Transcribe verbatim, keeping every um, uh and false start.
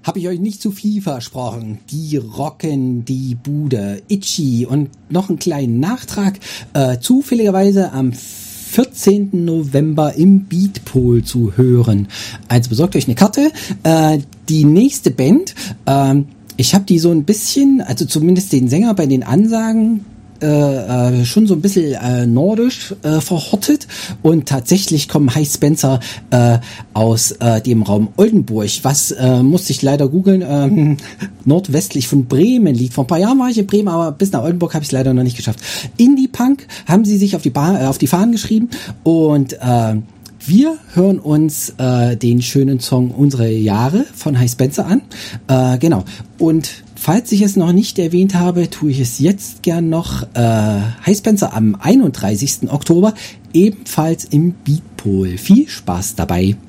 Habe ich euch nicht zu viel versprochen. Die rocken die Bude. Itchy. Und noch einen kleinen Nachtrag. Äh, zufälligerweise am vierzehnten November im Beatpol zu hören. Also besorgt euch eine Karte. Äh, die nächste Band, äh, ich habe die so ein bisschen, also zumindest den Sänger bei den Ansagen, Äh, äh, schon so ein bisschen äh, nordisch äh, verhottet, und tatsächlich kommen Hi Spencer äh, aus äh, dem Raum Oldenburg, was äh, musste ich leider googeln, ähm, nordwestlich von Bremen liegt. Vor ein paar Jahren war ich in Bremen, aber bis nach Oldenburg habe ich es leider noch nicht geschafft. Indie-Punk haben sie sich auf die, ba- äh, auf die Fahnen geschrieben, und äh, wir hören uns äh, den schönen Song Unsere Jahre von Hi Spencer an. Äh, genau. Und falls ich es noch nicht erwähnt habe, tue ich es jetzt gern noch. Äh, Hi Spencer am einunddreißigsten Oktober, ebenfalls im Beatpol. Viel Spaß dabei.